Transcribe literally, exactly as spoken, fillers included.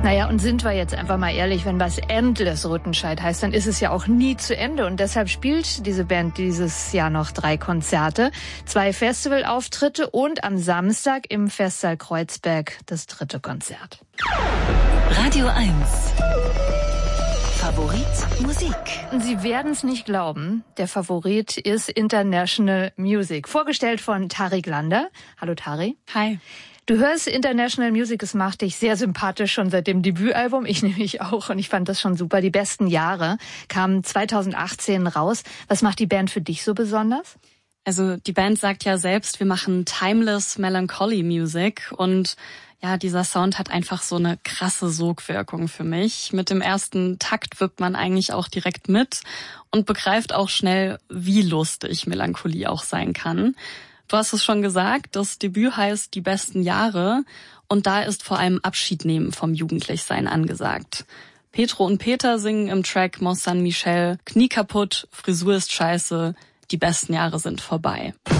Naja, und sind wir jetzt einfach mal ehrlich, wenn was Endless Rüttenscheid heißt, dann ist es ja auch nie zu Ende. Und deshalb spielt diese Band dieses Jahr noch drei Konzerte, zwei Festivalauftritte und am Samstag im Festsaal Kreuzberg das dritte Konzert. Radio eins. Favorit Musik. Sie werden es nicht glauben, der Favorit ist International Music. Vorgestellt von Tarik Lander. Hallo Tari. Hi. Du hörst International Music, es macht dich sehr sympathisch schon seit dem Debütalbum. Ich nämlich auch und ich fand das schon super. Die besten Jahre kamen zweitausendachtzehn raus. Was macht die Band für dich so besonders? Also die Band sagt ja selbst, wir machen Timeless Melancholy Music und ja, dieser Sound hat einfach so eine krasse Sogwirkung für mich. Mit dem ersten Takt wirkt man eigentlich auch direkt mit und begreift auch schnell, wie lustig Melancholie auch sein kann. Du hast es schon gesagt, das Debüt heißt Die besten Jahre und da ist vor allem Abschied nehmen vom Jugendlichsein angesagt. Petro und Peter singen im Track Mont Saint-Michel, Knie kaputt, Frisur ist scheiße, die besten Jahre sind vorbei.